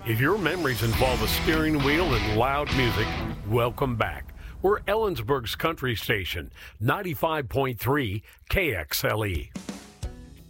If your memories involve a steering wheel and loud music, welcome back. We're Ellensburg's country station, 95.3 KXLE.